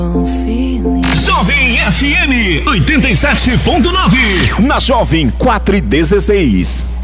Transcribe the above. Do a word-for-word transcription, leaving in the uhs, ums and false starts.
Jovem F M oitenta e sete ponto nove. Na Jovem quatro e dezesseis.